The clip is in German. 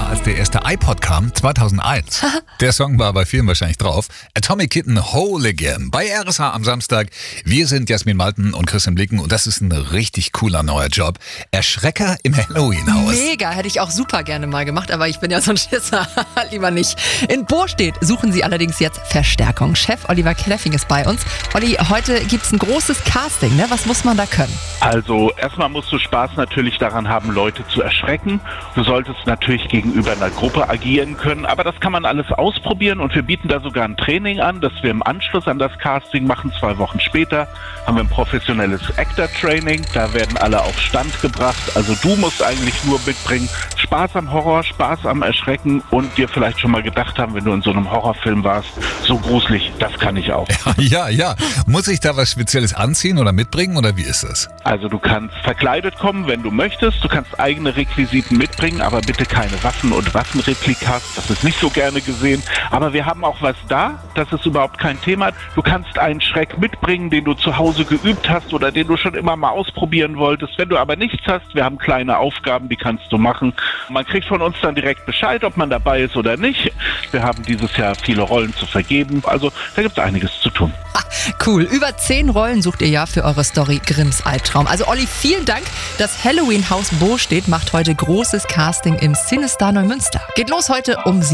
war, als der erste iPod kam, 2001. Der Song war bei vielen wahrscheinlich drauf. Atomic Kitten Whole Again bei RSH am Samstag. Wir sind Jasmin Malten und Christian Blicken und das ist ein richtig cooler neuer Job. Erschrecker im Halloween-Haus. Mega, hätte ich auch super gerne mal gemacht, aber ich bin ja so ein Schisser. Lieber nicht. In Bostedt suchen sie allerdings jetzt Verstärkung. Chef Oliver Kleffing ist bei uns. Olli, heute gibt's ein großes Casting, ne? Was muss man da können? Also erstmal musst du Spaß natürlich daran haben, Leute zu erschrecken. Du solltest natürlich gegenüber einer Gruppe agieren können, aber das kann man alles ausprobieren und wir bieten da sogar ein Training an, das wir im Anschluss an das Casting machen. 2 Wochen später haben wir ein professionelles Actor-Training, da werden alle auf Stand gebracht. Also du musst eigentlich nur mitbringen, Spaß am Horror, Spaß am Erschrecken und dir vielleicht schon mal gedacht haben, wenn du in so einem Horrorfilm warst, so gruselig, das kann ich auch. Ja. Muss ich da was Spezielles anziehen oder mitbringen oder wie ist das? Also du kannst verkleidet kommen, wenn du möchtest. Du kannst eigene Requisiten mitbringen, aber bitte keine Waffen und Waffenreplikas. Das ist nicht so gerne gesehen. Aber wir haben auch was da. Das ist überhaupt kein Thema. Du kannst einen Schreck mitbringen, den du zu Hause geübt hast oder den du schon immer mal ausprobieren wolltest. Wenn du aber nichts hast, wir haben kleine Aufgaben, die kannst du machen. Man kriegt von uns dann direkt Bescheid, ob man dabei ist oder nicht. Wir haben dieses Jahr viele Rollen zu vergeben. Also da gibt es einiges zu tun. Cool. Über 10 Rollen sucht ihr ja für eure Story Grimms Albtraum. Also Olli, vielen Dank. Das Halloween-Haus Bostedt macht heute großes Casting im Cinestar Neumünster. Geht los heute um 7.